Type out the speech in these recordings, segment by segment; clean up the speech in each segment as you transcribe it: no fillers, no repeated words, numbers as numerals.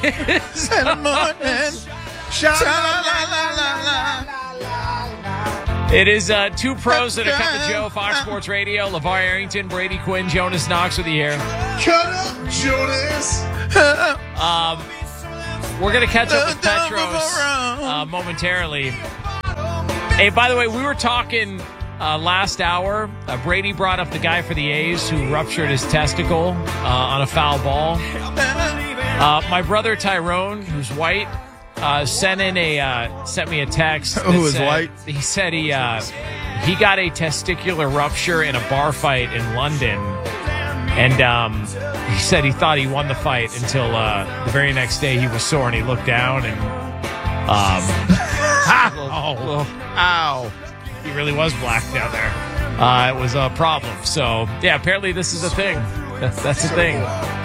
is in the morning. It is two pros and a cup of Joe, Fox Sports Radio. LeVar Arrington, Brady Quinn, Jonas Knox with you here. Cut up, Jonas. We're going to catch up with Petros momentarily. Hey, by the way, we were talking last hour. Brady brought up the guy for the A's who ruptured his testicle on a foul ball. My brother Tyrone, who's white, sent me a text. Who is white? He said he got a testicular rupture in a bar fight in London, and he said he thought he won the fight until the very next day he was sore and he looked down and Ow. he really was black down there. It was a problem. So yeah, apparently this is a thing. That's a thing.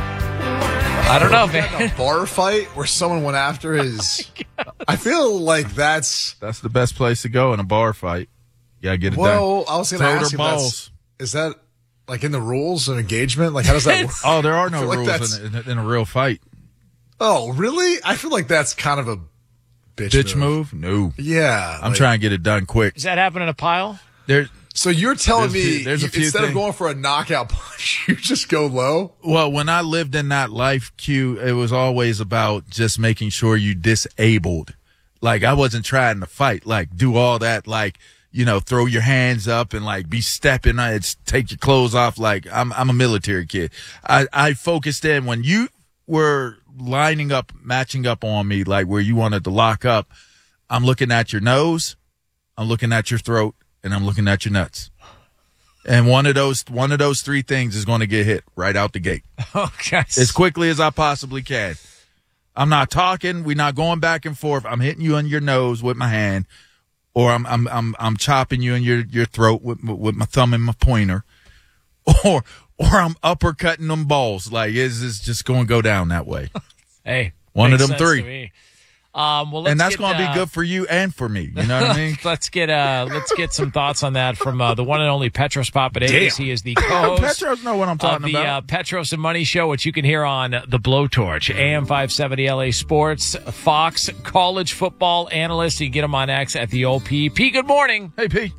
I don't know, man. A bar fight where someone went after his. I feel like that's the best place to go in a bar fight. You gotta get it done. Well, I was going to ask you, balls. Is that like in the rules of engagement? Like, how does that work? Oh, there are no like rules in a real fight. Oh, really? I feel like that's kind of a bitch move? No. Yeah. I'm trying to get it done quick. Does that happen in a pile? So you're telling me there's a few instead of going for a knockout punch, you just go low? Well, when I lived in that life, Q, it was always about just making sure you disabled. Like, I wasn't trying to fight, like, do all that, like, you know, throw your hands up and, like, be stepping, take your clothes off. Like, I'm a military kid. I focused in when you were lining up, matching up on me, like, where you wanted to lock up. I'm looking at your nose, I'm looking at your throat, and I'm looking at your nuts. And one of those three things is going to get hit right out the gate. Okay. As quickly as I possibly can. I'm not talking. We're not going back and forth. I'm hitting you on your nose with my hand, or I'm chopping you in your throat with my thumb and my pointer, or I'm uppercutting them balls. Like, it's just going to go down that way. Hey, one of them sense three. to me. Well, and that's going to be good for you and for me. You know what I mean? Let's get some thoughts on that from the one and only Petros Papadakis. He is the co-host Petros know what I'm talking of about. the Petros and Money Show, which you can hear on the Blowtorch, AM 570 LA Sports, Fox college football analyst. You can get him on X at the old P. P, good morning. Hey, P.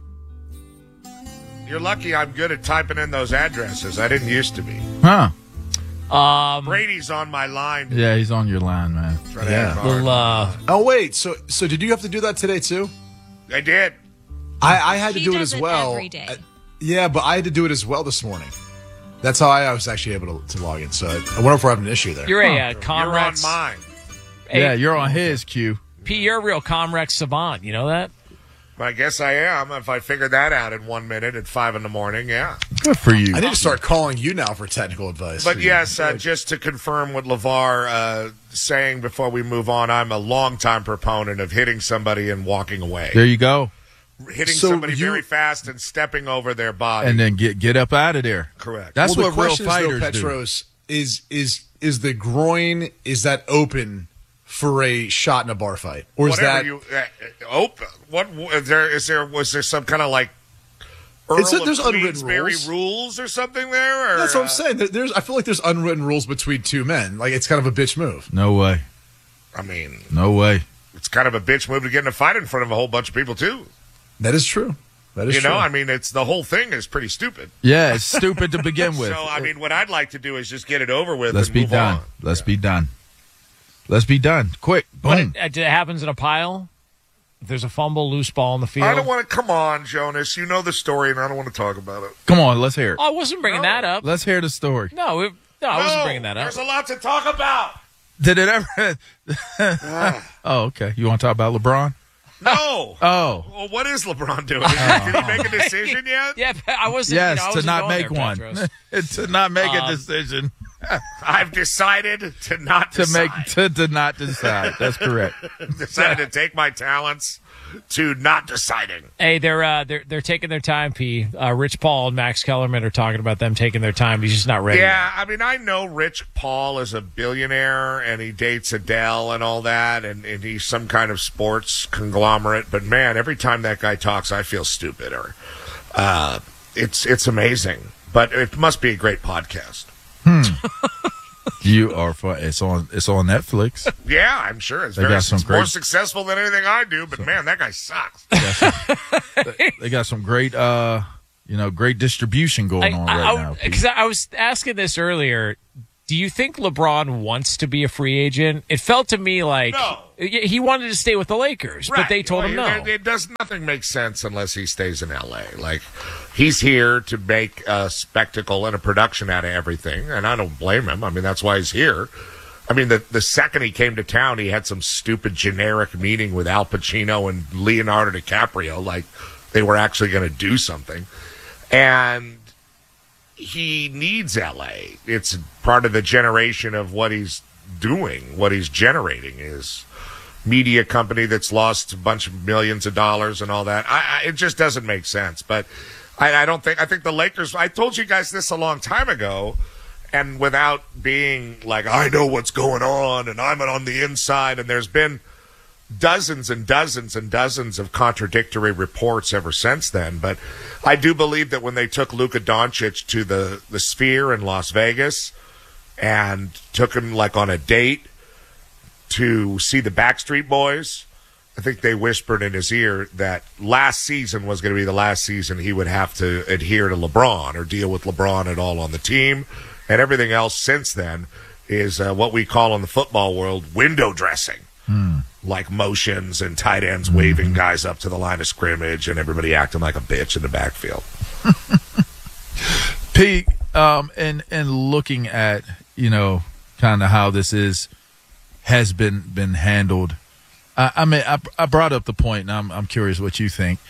You're lucky I'm good at typing in those addresses. I didn't used to be. Huh? Brady's on my line. Yeah, he's on your line, man. Yeah. Oh, wait. So did you have to do that today, too? I did. I had to He do it does as well. every day. Yeah, but I had to do it as well this morning. That's how I was actually able to log in. So I wonder if we're having an issue there. You're a You're on Comrex. mine. Hey, Yeah, you're on his, Q. P, you're a real Comrex savant. You know that? I guess I am. If I figured that out in 1 minute at 5 a.m, yeah. Good for you. I need to start calling you now for technical advice. But yes, just to confirm what LeVar saying before we move on, I'm a longtime proponent of hitting somebody and walking away. There you go. Hitting So somebody you- very fast and stepping over their body. And then get up out of there. Correct. That's well, what the real question fighters is, though, Petros, is the groin, is that open for a shot in a bar fight? Or is Whatever that you open? What was there some kind of like Earl There's of unwritten Queensberry rules or something there? Or, That's what I'm saying. I feel like there's unwritten rules between two men. Like, it's kind of a bitch move. do? No way. I mean, No way. it's kind of a bitch move to get in a fight in front of a whole bunch of people too. That is true. That is You true. know, I mean, it's the whole thing is pretty stupid. Yeah, it's stupid to begin with. So, I mean, what I'd like to do is just get it over with. Let's and be move done. on. Let's be done. Let's be done. Quick. Boom. But it happens in a pile. If there's a fumble, loose ball in the field. I don't want to. Come on, Jonas. You know the story, and I don't want to talk about it. Come on, let's hear it. Oh, I wasn't bringing that up. Let's hear the story. No, I wasn't bringing that up. There's a lot to talk about. Did it ever? Oh, okay. You want to talk about LeBron? No. Oh. Well, what is LeBron doing? Did he make a decision yet? Yeah, I wasn't. Yes, I to wasn't not going make there, one. Petros. To not make a decision. I've decided to not To decide. to not decide. That's correct. Decided to take my talents to not deciding. Hey, they're taking their time. P. Rich Paul and Max Kellerman are talking about them taking their time. He's just not ready. Yeah, I mean, I know Rich Paul is a billionaire and he dates Adele and all that, and he's some kind of sports conglomerate. But man, every time that guy talks, I feel stupider. It's amazing, but it must be a great podcast. You are fun. It's on Netflix. Yeah, I'm sure it's more successful than anything I do. But man, that guy sucks. They got some great, great distribution going on right now. Because I was asking this earlier. Do you think LeBron wants to be a free agent? It felt to me like he wanted to stay with the Lakers, right. But they told him no. Nothing makes sense unless he stays in L.A. Like, he's here to make a spectacle and a production out of everything, and I don't blame him. I mean, that's why he's here. I mean, the second he came to town, he had some stupid generic meeting with Al Pacino and Leonardo DiCaprio, like they were actually going to do something. And he needs L.A. It's part of the generation of what he's doing, what he's generating is media company that's lost a bunch of millions of dollars and all that. It just doesn't make sense. But I think the Lakers, I told you guys this a long time ago, and without being like, I know what's going on and I'm on the inside, and there's been dozens and dozens and dozens of contradictory reports ever since then. But I do believe that when they took Luka Doncic to the Sphere in Las Vegas and took him like on a date to see the Backstreet Boys, I think they whispered in his ear that last season was going to be the last season he would have to adhere to LeBron or deal with LeBron at all on the team. And everything else since then is what we call in the football world window dressing. Like motions and tight ends waving guys up to the line of scrimmage and everybody acting like a bitch in the backfield. Pete, and looking at, kind of how this has been handled. I brought up the point, and I'm curious what you think.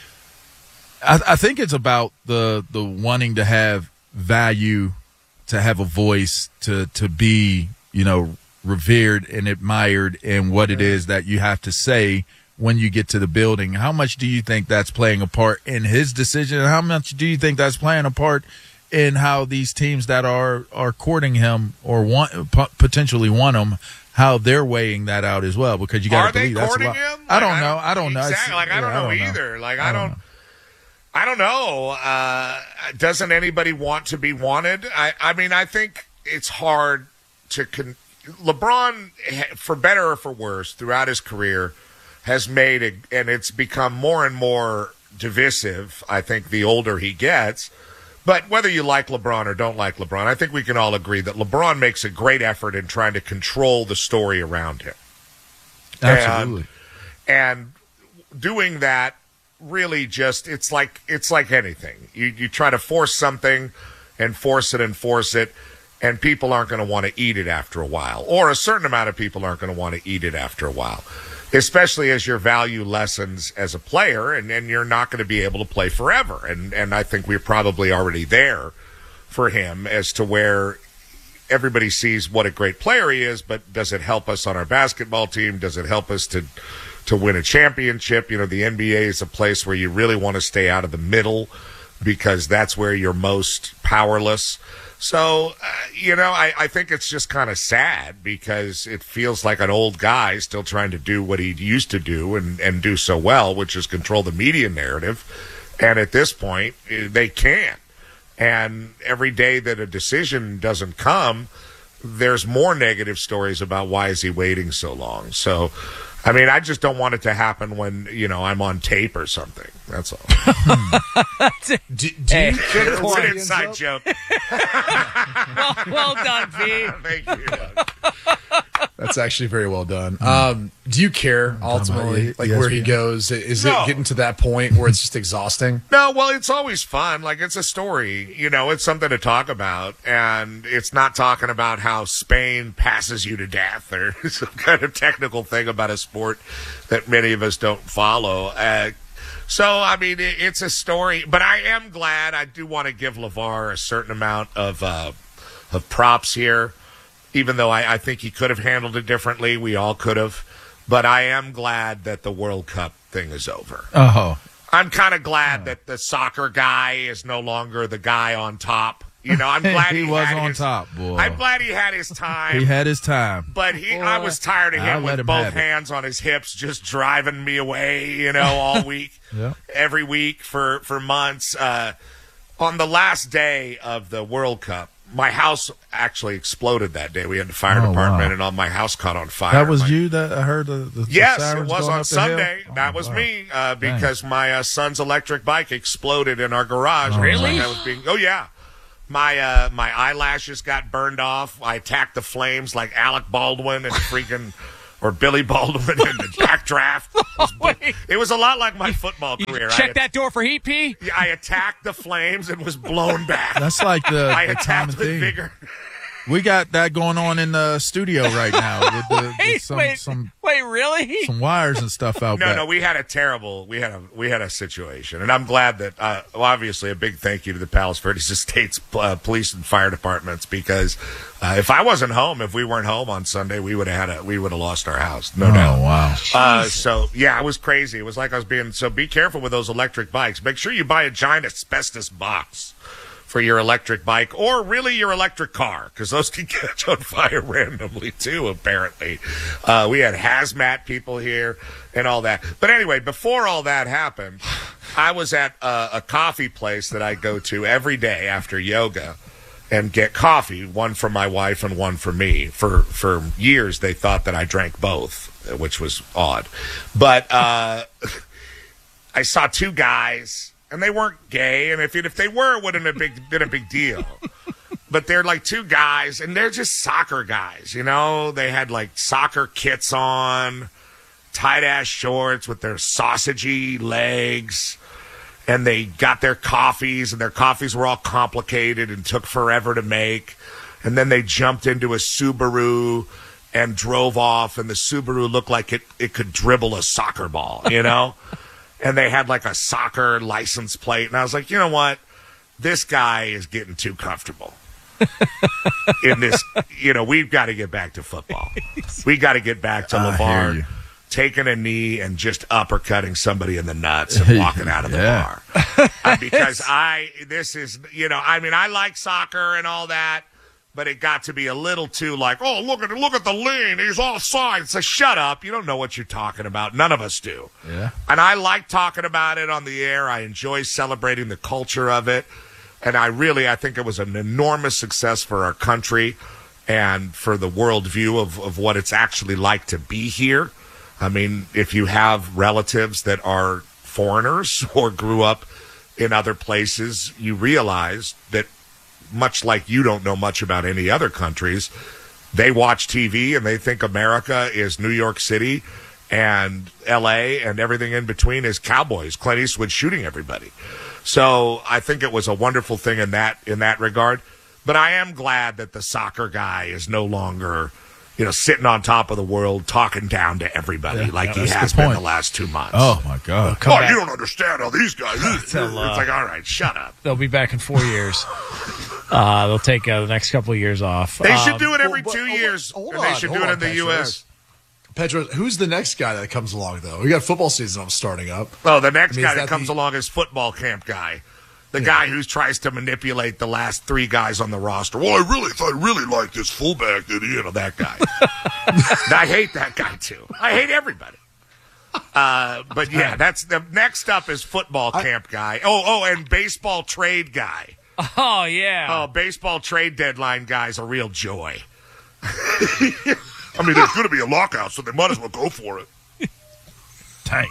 I think it's about the wanting to have value, to have a voice, to be, revered and admired in what it is that you have to say when you get to the building. How much do you think that's playing a part in his decision? And how much do you think that's playing a part in how these teams that are courting him or potentially want him, how they're weighing that out as well? Because you got to believe that's a lot. Him? I don't know. I don't know. Exactly. I don't know either. Like, I don't know. Doesn't anybody want to be wanted? I mean, I think it's hard to LeBron, for better or for worse, throughout his career, has made and it's become more and more divisive, I think, the older he gets. But whether you like LeBron or don't like LeBron, I think we can all agree that LeBron makes a great effort in trying to control the story around him. Absolutely. And doing that really just, it's like anything. You try to force something and force it, and people aren't going to want to eat it after a while. Or a certain amount of people aren't going to want to eat it after a while, especially as your value lessens as a player, and you're not going to be able to play forever. And I think we're probably already there for him as to where everybody sees what a great player he is, but does it help us on our basketball team? Does it help us to win a championship? The NBA is a place where you really want to stay out of the middle because that's where you're most powerless. So, I think it's just kind of sad because it feels like an old guy still trying to do what he used to do and do so well, which is control the media narrative. And at this point, they can't. And every day that a decision doesn't come, there's more negative stories about why is he waiting so long. So, I mean, I just don't want it to happen when, I'm on tape or something. That's all. do you care it's an inside joke. well done, V. Thank you. That's actually very well done. Do you care ultimately, where he goes? Is it getting to that point where it's just exhausting? No, well, it's always fun. Like, it's a story. It's something to talk about, and it's not talking about how Spain passes you to death or some kind of technical thing about a sport that many of us don't follow. So, I mean, it's a story, but I am glad. I do want to give LeVar a certain amount of props here, even though I think he could have handled it differently. We all could have. But I am glad that the World Cup thing is over. Oh. I'm kind of glad that the soccer guy is no longer the guy on top. I'm glad he was on top, boy. I'm glad he had his time. He had his time. But I was tired of him with both hands on his hips just driving me away, all week, every week for months. On the last day of the World Cup, my house actually exploded that day. We had the fire department, and all my house caught on fire. That was you that I heard the yes, sirens it was going on up the Sunday. hill? That was me because my son's electric bike exploded in our garage. Really? Oh yeah. My eyelashes got burned off. I attacked the flames like Alec Baldwin and freaking or Billy Baldwin in the backdraft. It was a lot like my football career. Check that door for heat pee. I attacked the flames and was blown back. That's like I the common attacked with thing. vigor. We got that going on in the studio right now with Wait, really? some wires and stuff out back. No, we had a situation, and I'm glad that obviously a big thank you to the Palos Verdes Estates police and fire departments, because if I wasn't home, if we weren't home on Sunday, we would have lost our house, no doubt. Wow. So yeah, it was crazy. It was like I was being so. Be careful with those electric bikes. Make sure you buy a giant asbestos box for your electric bike, or really your electric car, because those can catch on fire randomly too, apparently. We had hazmat people here and all that. But anyway, before all that happened, I was at a coffee place that I go to every day after yoga and get coffee, one for my wife and one for me. For years, they thought that I drank both, which was odd. But I saw two guys, and they weren't gay, and if they were, it wouldn't have been a big deal. But they're like two guys, and they're just soccer guys, you know? They had like soccer kits on, tight-ass shorts with their sausagey legs, and they got their coffees, and their coffees were all complicated and took forever to make. And then they jumped into a Subaru and drove off, and the Subaru looked like it could dribble a soccer ball, you know? And they had like a soccer license plate. And I was like, you know what? This guy is getting too comfortable in this. You know, we've got to get back to football. We got to get back to LeVar taking a knee and just uppercutting somebody in the nuts and walking out of the bar. Because I like soccer and all that, but it got to be a little too like, oh, look at the lean. He's offside. So shut up. You don't know what you're talking about. None of us do. Yeah. And I like talking about it on the air. I enjoy celebrating the culture of it. And I think it was an enormous success for our country and for the worldview of what it's actually like to be here. I mean, if you have relatives that are foreigners or grew up in other places, you realize that much like you don't know much about any other countries, they watch TV and they think America is New York City and L.A. and everything in between is cowboys, Clint Eastwood shooting everybody. So I think it was a wonderful thing in that regard. But I am glad that the soccer guy is no longer, sitting on top of the world talking down to everybody like he has been the last 2 months. Oh, my God. You don't understand how these guys it's like, all right, shut up. They'll be back in 4 years. They'll take the next couple of years off. They should do it every 2 years. They should do it in the U.S. Pedro, who's the next guy that comes along, though? We got football season starting up. Oh, the next guy that comes along is football camp guy. The guy who tries to manipulate the last three guys on the roster. Well, I really like this fullback, that guy. I hate that guy, too. I hate everybody. But, yeah, that's the next up is football camp guy. Oh, and baseball trade guy. Oh, yeah. Oh, baseball trade deadline guy's a real joy. I mean, there's going to be a lockout, so they might as well go for it. Dang.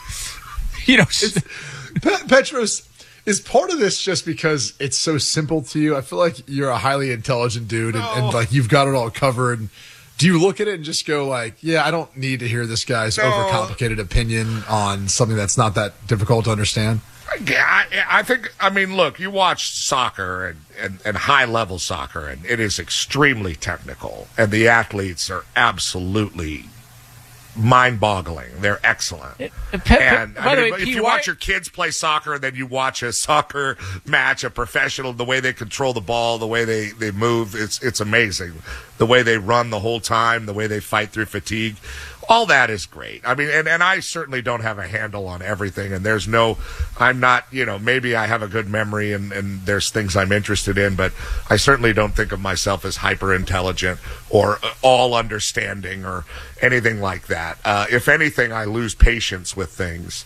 Petros, is part of this just because it's so simple to you? I feel like you're a highly intelligent dude and like you've got it all covered. Do you look at it and just go like, yeah, I don't need to hear this guy's overcomplicated opinion on something that's not that difficult to understand? Yeah, I think, look, you watch soccer and high-level soccer, and it is extremely technical, and the athletes are absolutely mind-boggling. They're excellent. If you watch your kids play soccer and then you watch a soccer match, a professional, the way they control the ball, the way they move, it's amazing. The way they run the whole time, the way they fight through fatigue. All that is great. I mean, and I certainly don't have a handle on everything, and I'm not, maybe I have a good memory and there's things I'm interested in, but I certainly don't think of myself as hyper intelligent or all understanding or anything like that. If anything, I lose patience with things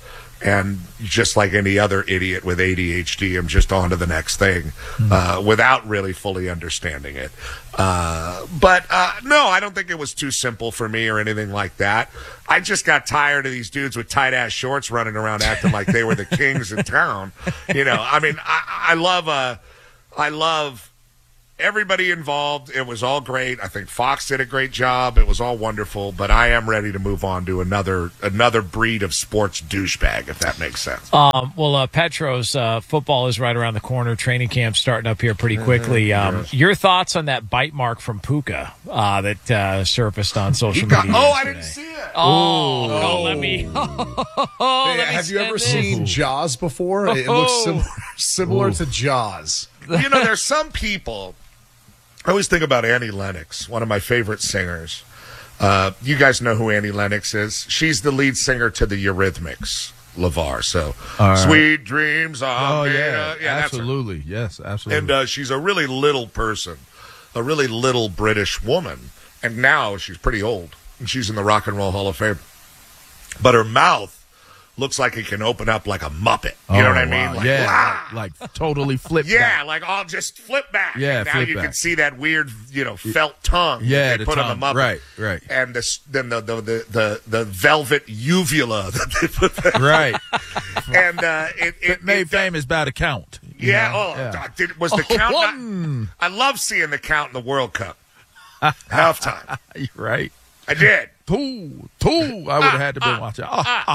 And just like any other idiot with ADHD, I'm just on to the next thing without really fully understanding it. But no, I don't think it was too simple for me or anything like that. I just got tired of these dudes with tight-ass shorts running around acting like they were the kings in town. You know, I mean, I love everybody involved. It was all great. I think Fox did a great job. It was all wonderful, but I am ready to move on to another breed of sports douchebag, if that makes sense. Petros, football is right around the corner. Training camp starting up here pretty quickly. Your thoughts on that bite mark from Puka that surfaced on social media yesterday? I didn't see it. Let me. Have you ever seen Jaws before? It looks similar to Jaws. You know, there's some people. I always think about Annie Lennox, one of my favorite singers. You guys know who Annie Lennox is? She's the lead singer to the Eurythmics, LeVar. So, Sweet Dreams are absolutely. Yes, absolutely. And she's a really little person, a really little British woman. And now she's pretty old, and she's in the Rock and Roll Hall of Fame. But her mouth looks like it can open up like a Muppet. You know what I mean? Like, like totally flip back. Yeah, like I'll just flip back. Yeah, and now flip you back. can see that weird, felt tongue. Yeah, they put on the Muppet. Right. And then the velvet uvula that they put there. Right. And it made famous by the count. Was the count I love seeing the count in the World Cup. Halftime. Right. I did. Two. I would have had to be watching.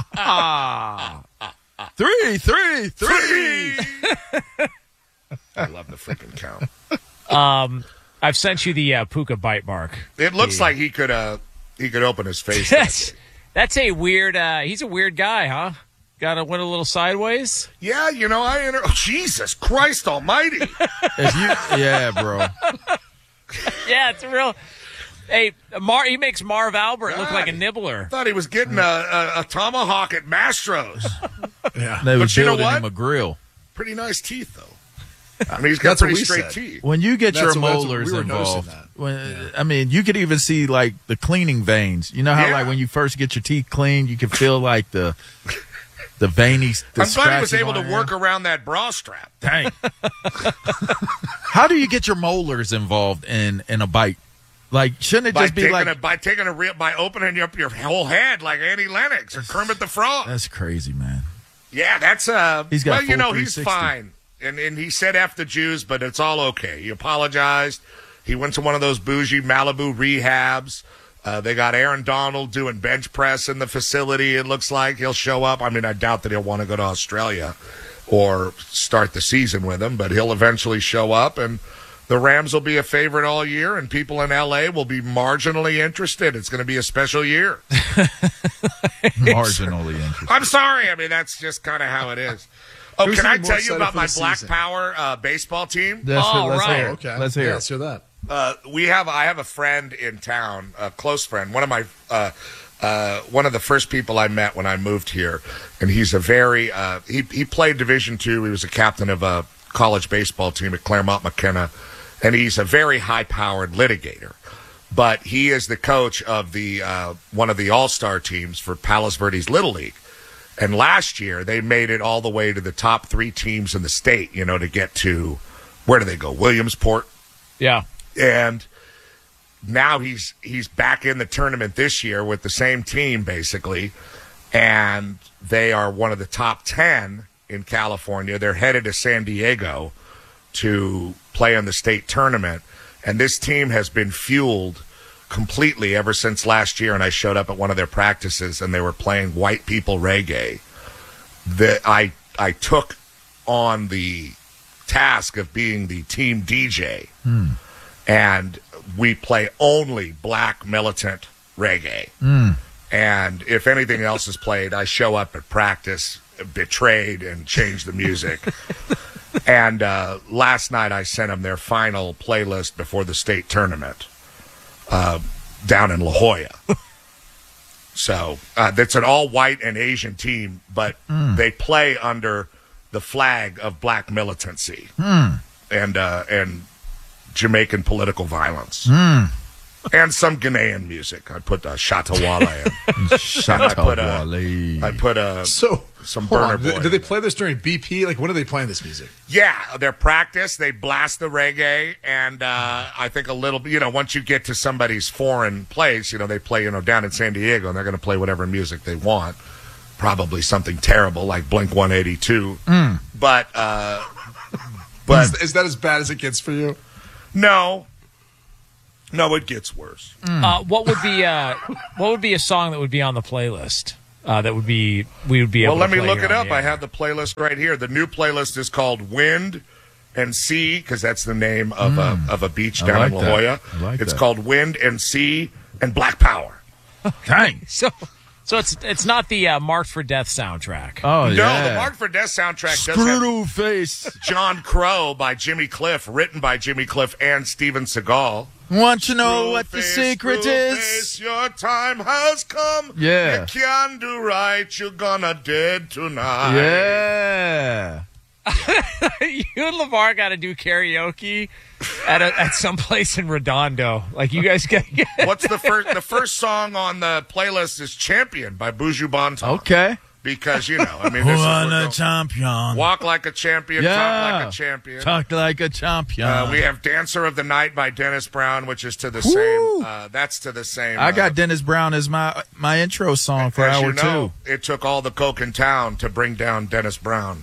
3. I love the freaking count. I've sent you the Puka bite mark. It looks like he could open his face. That's a weird. He's a weird guy, huh? Got to went a little sideways. Yeah, Jesus Christ Almighty! Yeah, bro. Yeah, it's real. Hey, he makes Marv Albert look like a nibbler. I thought he was getting a tomahawk at Mastro's. Yeah, they was but you know building what? him a grill. Pretty nice teeth, though. I mean, he's got pretty straight teeth. When you get your That's what molars we were involved, noticing that. I mean, you could even see like the cleaning veins. You know how like when you first get your teeth cleaned, you can feel like the veiny. I'm glad he was able to work around that bra strap. Dang. How do you get your molars involved in a bite? Like, shouldn't it just be like by opening up your whole head like Annie Lennox or Kermit the Frog? That's crazy, man. Yeah, that's he's got he's fine, and he said F the Jews, but it's all okay. He apologized. He went to one of those bougie Malibu rehabs. They got Aaron Donald doing bench press in the facility. It looks like he'll show up. I mean, I doubt that he'll want to go to Australia or start the season with him, but he'll eventually show up, and the Rams will be a favorite all year, and people in L.A. will be marginally interested. It's going to be a special year. Marginally interested. I'm sorry. I mean, that's just kind of how it is. Oh, can I tell you about my Black Power baseball team? Let's hear it. Okay. Let's hear it. Let's hear that. I have a friend in town, a close friend, one of the first people I met when I moved here, and he's a very he played Division II. He was a captain of a college baseball team at Claremont McKenna, and he's a very high-powered litigator. But he is the coach of the one of the all-star teams for Palos Verdes Little League. And last year, they made it all the way to the top 3 teams in the state, to get to, where do they go? Williamsport. Yeah. And now he's back in the tournament this year with the same team, basically. And they are one of the top 10 in California. They're headed to San Diego to play in the state tournament. And this team has been fueled completely ever since last year. And I showed up at one of their practices, and they were playing white people reggae. I took on the task of being the team DJ. And we play only black militant reggae. And if anything else is played, I show up at practice betrayed and change the music. And last night I sent them their final playlist before the state tournament down in La Jolla. So that's an all-white and Asian team, but they play under the flag of black militancy and Jamaican political violence. And some Ghanaian music. I put Shatawala in. Shatawale. I put a So some Hold Burner on. Boy. Did they play this during BP? Like, when are they playing this music? Yeah, their practice, they blast the reggae, and I think a little, once you get to somebody's foreign place, they play, down in San Diego, and they're going to play whatever music they want. Probably something terrible like Blink-182. But Is that as bad as it gets for you? No, it gets worse. What would be a song that would be on the playlist? That would be we would be able. Well, to let me play look here it on up. the I air. have the playlist right here. The new playlist is called Wind and Sea, because that's the name of a beach down in La like Jolla. that. I like It's that. called Wind and Sea and Black Power. Dang. So it's not the Marked for Death soundtrack. Oh, No, yeah. the Marked for Death soundtrack does have Screw face. John Crow by Jimmy Cliff, written by Jimmy Cliff and Steven Seagal. Want you know what the Screwface, secret Screwface, is? your time has come. Yeah. You can do right. You're gonna dead tonight. Yeah. You and LeVar got to do karaoke at some place in Redondo. Like, you guys got. What's the first song on the playlist is Champion by Buju Banton. Okay. Because, this is what we're doing. champion. Walk like a champion, talk like a champion. Talk like a champion. We have Dancer of the Night by Dennis Brown, which is to the same. That's to the same. I got Dennis Brown as my intro song for as hour you know, two. it took all the coke in town to bring down Dennis Brown.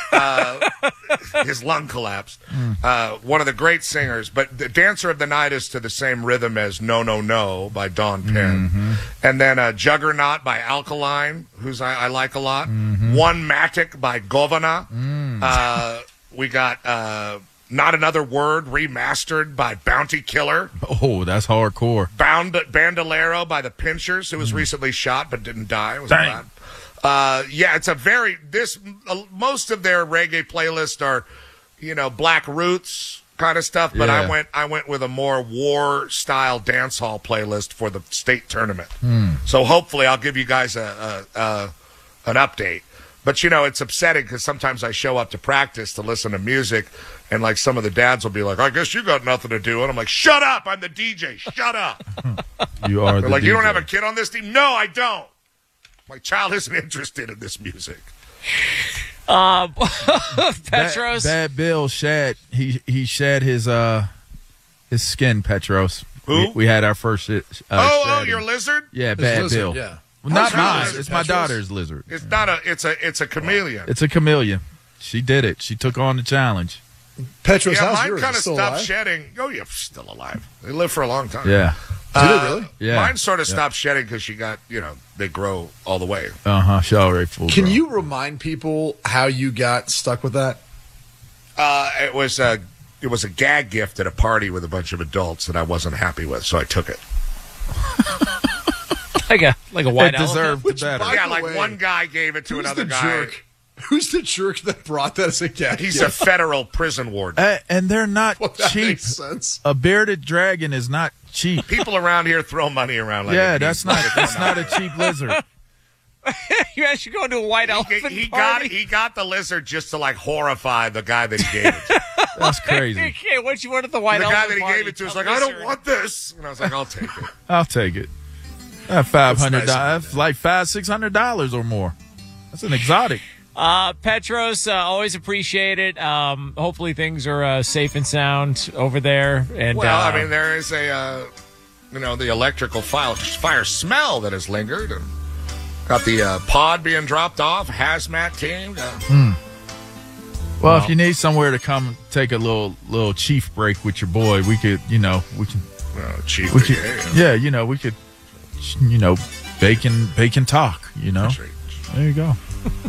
His lung collapsed. One of the great singers, but the Dancer of the Night is to the same rhythm as No No No by Don Penn. And then Juggernaut by Alkaline, who's I like a lot. One Matic by Govana. We got Not Another Word remastered by Bounty Killer. Oh, that's hardcore. Bandolero by the Pinchers, who was recently shot but didn't die. It was Dang. bad. It's a most of their reggae playlists are, Black Roots kind of stuff, but Yeah. I went with a more war style dance hall playlist for the state tournament. So hopefully I'll give you guys an update. But it's upsetting because sometimes I show up to practice to listen to music, and like some of the dads will be like, "I guess you got nothing to do," and I'm like, "Shut up! I'm the DJ. Shut up!" You are They're the like, "You don't DJ. have a kid on this team?" No, I don't. My child isn't interested in this music. Petros. Bad Bill shed. He shed his skin. Petros. Who? We had our first. Oh, your lizard? Yeah, His Bad lizard, Bill. yeah. Well, not How's your mine. lizard, It's my Petros? daughter's lizard. It's not a. It's a chameleon. It's a chameleon. She did it. She took on the challenge. Petros, Yeah, how's mine yours? kind of Still stopped alive? shedding. Oh, yeah, still alive. They live for a long time. Yeah. Did it really? Yeah. Mine sort of stopped shedding because she got, they grow all the way. She already full. Can grown. you remind people how you got stuck with that? It was a gag gift at a party with a bunch of adults that I wasn't happy with, so I took it. like a white It deserved the Which, better. by Yeah, the like way, one guy gave it to Who's another the guy. jerk? Who's the jerk that brought that as a gag? He's gift? a federal prison warden. And they're not Well, that cheap. makes sense. A bearded dragon is not cheap. People around here throw money around like Yeah, a that's not a cheap lizard. You actually go to a white elephant he party? got he got the lizard just to like horrify the guy that he gave it to. That's crazy. Okay, what you wanted the white The guy elephant that he party? gave it to was A like, I don't lizard. want this. And I was like, I'll take it. I'll take it. $500, nice. like $600 or more. That's an exotic. Petros, always appreciate it. Hopefully things are safe and sound over there. And Well, I mean, there is a, the electrical fire smell that has lingered. And got the pod being dropped off, hazmat team. Well, if you need somewhere to come take a little chief break with your boy, we could, Chief. we could, we could, bake and talk, There you go.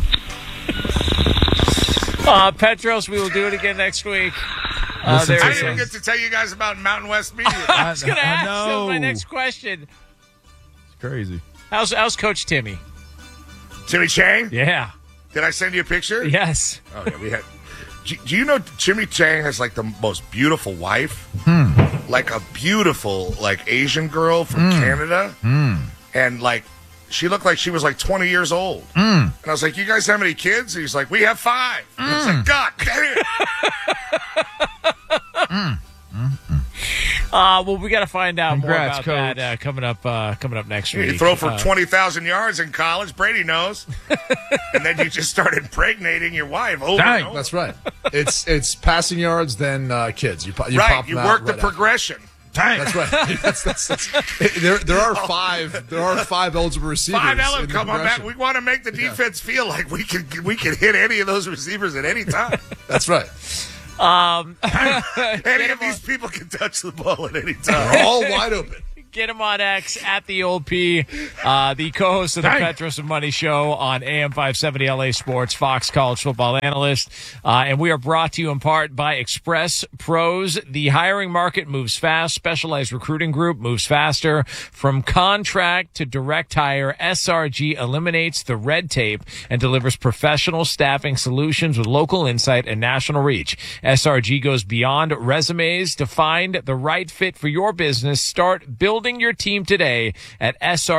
Petros, we will do it again next week. Listen to I some- didn't even get to tell you guys about Mountain West Media. I was going to ask. know. That was my next question. It's crazy. How's Coach Timmy? Timmy Chang? Yeah. Did I send you a picture? Yes. Oh, yeah, we had. Do you know Jimmy Chang has like the most beautiful wife? Like a beautiful, Asian girl from Canada. And she looked like she was 20 years old. And I was like, you guys have any kids? And he's like, we have 5. And I was like, God damn it. Well, we got to find out Congrats, more about Coach. that coming up next week. You throw for 20,000 yards in college. Brady knows. And then you just start impregnating your wife. Dang. Over. That's right. It's passing yards, then kids. You Right. pop You them out work the right after. progression. Dang. That's right. There are five eligible receivers. 5 in Ellen, the come on back. progression. We want to make the defense feel like we can hit any of those receivers at any time. That's right. Any of these people can touch the ball at any time. They're all wide open. Get him on X at the old P, the co-host of the Petros and Money Show on AM 570 LA Sports, Fox College football analyst. And we are brought to you in part by Express Pros. The hiring market moves fast. Specialized recruiting group moves faster. From contract to direct hire, SRG eliminates the red tape and delivers professional staffing solutions with local insight and national reach. SRG goes beyond resumes to find the right fit for your business. Start building your team today at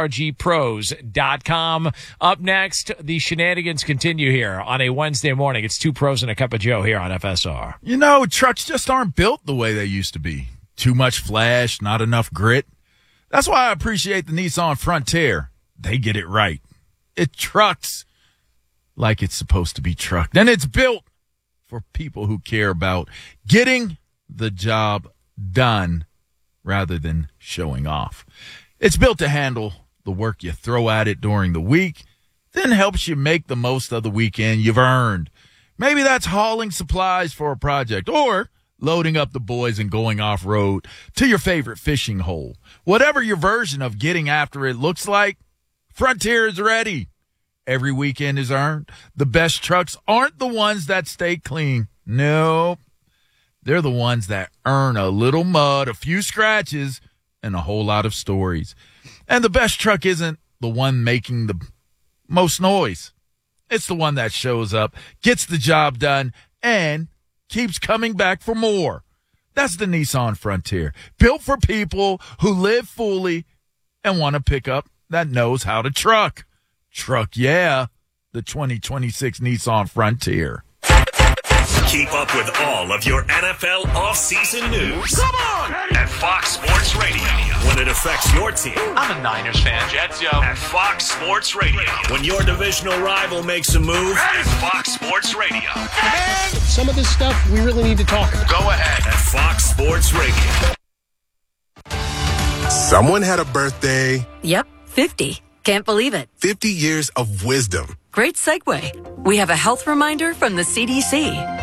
srgpros.com. Up next, the shenanigans continue here on a Wednesday morning. It's 2 pros and a cup of Joe here on FSR. You know, trucks just aren't built the way they used to be. Too much flash, not enough grit. That's why I appreciate the Nissan Frontier. They get it right. It trucks like it's supposed to be trucked. And it's built for people who care about getting the job done rather than showing off. It's built to handle the work you throw at it during the week, then helps you make the most of the weekend you've earned. Maybe that's hauling supplies for a project or loading up the boys and going off-road to your favorite fishing hole. Whatever your version of getting after it looks like, Frontier is ready. Every weekend is earned. The best trucks aren't the ones that stay clean. Nope. They're the ones that earn a little mud, a few scratches, and a whole lot of stories. And the best truck isn't the one making the most noise. It's the one that shows up, gets the job done, and keeps coming back for more. That's the Nissan Frontier, built for people who live fully and want a pickup that knows how to truck. Truck, yeah, the 2026 Nissan Frontier. Keep up with all of your NFL offseason news. Come on! At Fox Sports Radio. When it affects your team. I'm a Niners fan, Jets, yo. At Fox Sports Radio. When your divisional rival makes a move. At Fox Sports Radio. And some of this stuff we really need to talk about. Go ahead. At Fox Sports Radio. Someone had a birthday. Yep, 50. Can't believe it. 50 years of wisdom. Great segue. We have a health reminder from the CDC.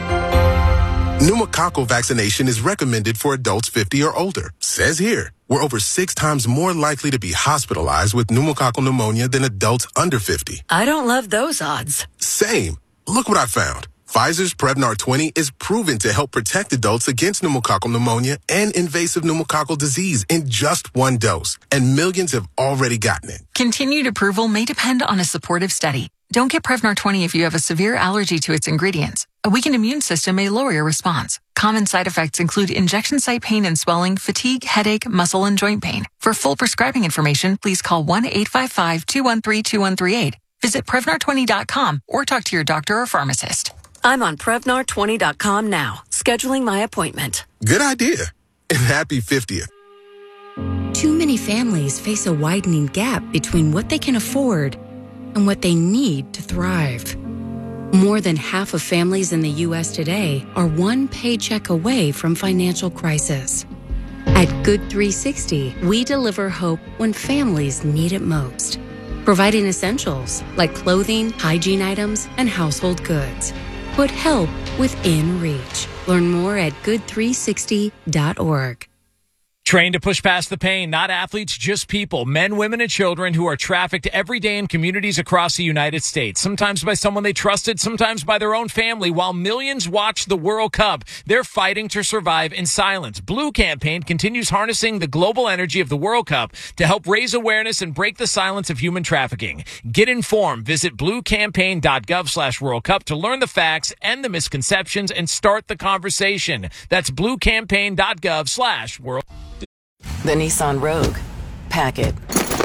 Pneumococcal vaccination is recommended for adults 50 or older. Says here, we're over 6 times more likely to be hospitalized with pneumococcal pneumonia than adults under 50. I don't love those odds. Same. Look what I found. Pfizer's Prevnar 20 is proven to help protect adults against pneumococcal pneumonia and invasive pneumococcal disease in just 1 dose. And millions have already gotten it. Continued approval may depend on a supportive study. Don't get Prevnar 20 if you have a severe allergy to its ingredients. A weakened immune system may lower your response. Common side effects include injection site pain and swelling, fatigue, headache, muscle, and joint pain. For full prescribing information, please call 1-855-213-2138. Visit Prevnar20.com or talk to your doctor or pharmacist. I'm on Prevnar20.com now, scheduling my appointment. Good idea. And happy 50th. Too many families face a widening gap between what they can afford and what they need to thrive. More than half of families in the U.S. today are one paycheck away from financial crisis. At Good 360, we deliver hope when families need it most, providing essentials like clothing, hygiene items, and household goods. Put help within reach. Learn more at good360.org. Trained to push past the pain, not athletes, just people, men, women, and children who are trafficked every day in communities across the United States, sometimes by someone they trusted, sometimes by their own family. While millions watch the World Cup, they're fighting to survive in silence. Blue Campaign continues harnessing the global energy of the World Cup to help raise awareness and break the silence of human trafficking. Get informed. Visit bluecampaign.gov/World Cup to learn the facts and the misconceptions and start the conversation. That's bluecampaign.gov/World. The Nissan Rogue. Pack it.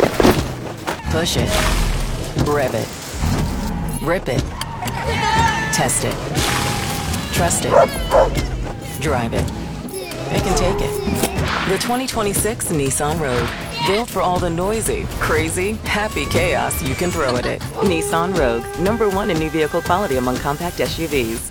Push it. Rev it. Rip it. Test it. Trust it. Drive it. It can take it. The 2026 Nissan Rogue. Built for all the noisy, crazy, happy chaos you can throw at it. Nissan Rogue. #1 in new vehicle quality among compact SUVs.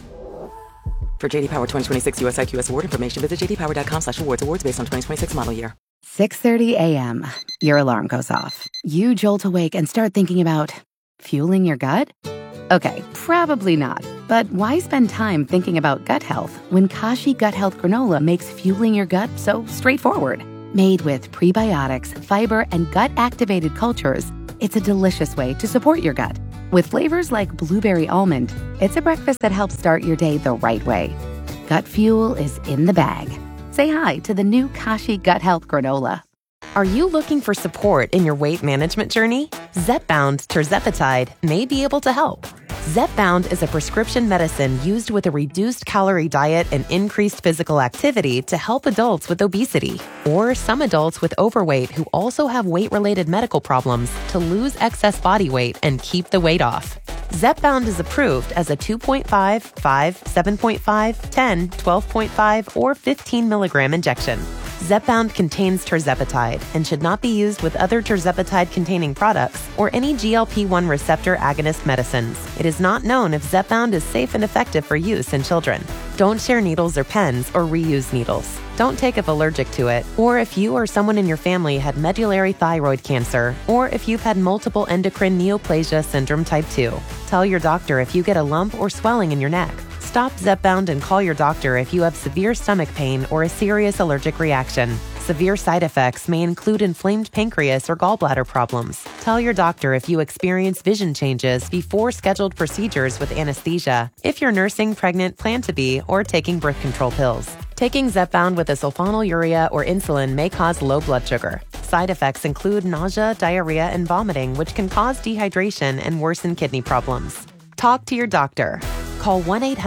For JD Power 2026 US IQS award information, visit jdpower.com/awards. Awards based on 2026 model year. 6:30 a.m. Your alarm goes off. You jolt awake and start thinking about fueling your gut? Okay, probably not. But why spend time thinking about gut health when Kashi Gut Health Granola makes fueling your gut so straightforward? Made with prebiotics, fiber, and gut-activated cultures, it's a delicious way to support your gut. With flavors like blueberry almond, it's a breakfast that helps start your day the right way. Gut fuel is in the bag. Say hi to the new Kashi Gut Health Granola. Are you looking for support in your weight management journey? Zepbound Tirzepatide may be able to help. Zepbound is a prescription medicine used with a reduced calorie diet and increased physical activity to help adults with obesity or some adults with overweight who also have weight-related medical problems to lose excess body weight and keep the weight off. Zepbound is approved as a 2.5, 5, 7.5, 10, 12.5, or 15 milligram injection. Zepbound contains tirzepatide and should not be used with other tirzepatide-containing products or any GLP-1 receptor agonist medicines. It is not known if Zepbound is safe and effective for use in children. Don't share needles or pens or reuse needles. Don't take if allergic to it, or if you or someone in your family had medullary thyroid cancer, or if you've had multiple endocrine neoplasia syndrome type 2. Tell your doctor if you get a lump or swelling in your neck. Stop Zepbound and call your doctor if you have severe stomach pain or a serious allergic reaction. Severe side effects may include inflamed pancreas or gallbladder problems. Tell your doctor if you experience vision changes before scheduled procedures with anesthesia, if you're nursing, pregnant, plan to be, or taking birth control pills. Taking Zepbound with a sulfonylurea or insulin may cause low blood sugar. Side effects include nausea, diarrhea, and vomiting, which can cause dehydration and worsen kidney problems. Talk to your doctor. Call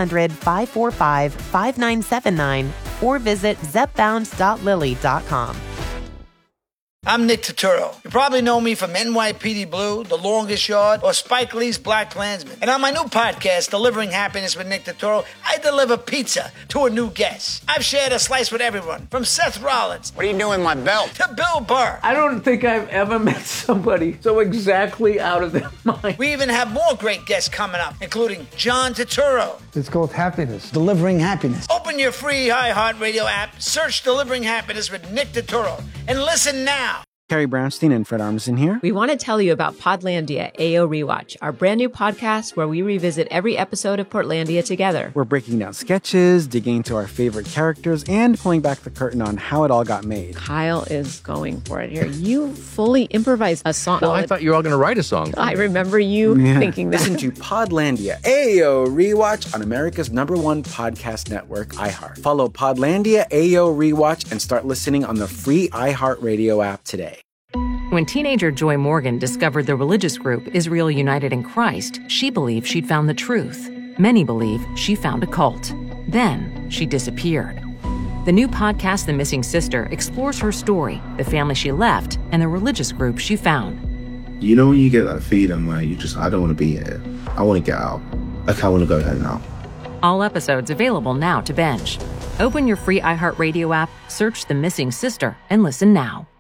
1-800-545-5979 or visit zepbound.lilly.com. I'm Nick Turturro. You probably know me from NYPD Blue, The Longest Yard, or Spike Lee's Black Klansman. And on my new podcast, Delivering Happiness with Nick Turturro, I deliver pizza to a new guest. I've shared a slice with everyone, from Seth Rollins. What are you doing with my belt? To Bill Burr. I don't think I've ever met somebody so exactly out of their mind. We even have more great guests coming up, including John Turturro. It's called Happiness. Delivering Happiness. Open your free iHeartRadio app, search Delivering Happiness with Nick Turturro, and listen now. Carrie Brownstein and Fred Armisen here. We want to tell you about Podlandia AO Rewatch, our brand new podcast where we revisit every episode of Portlandia together. We're breaking down sketches, digging into our favorite characters, and pulling back the curtain on how it all got made. Kyle is going for it here. You fully improvised a song. Well, I thought you were all going to write a song. I remember you thinking that. Listen to Podlandia AO Rewatch on America's #1 podcast network, iHeart. Follow Podlandia AO Rewatch and start listening on the free iHeartRadio app today. When teenager Joy Morgan discovered the religious group Israel United in Christ, she believed she'd found the truth. Many believe she found a cult. Then she disappeared. The new podcast, The Missing Sister, explores her story, the family she left, and the religious group she found. You know when you get that feeling where I don't want to be here. I want to get out. Like I want to go home now. All episodes available now to binge. Open your free iHeartRadio app, search The Missing Sister, and listen now.